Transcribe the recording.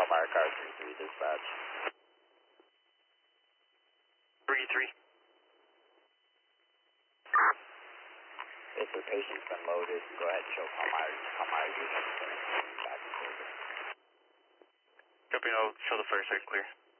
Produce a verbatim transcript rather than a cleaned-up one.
Palmyra car three three dispatch. three three. If the patient's been loaded, go ahead and show Palmyra, Palmyra unit. Back to service. Copy, I'll show the first second clear.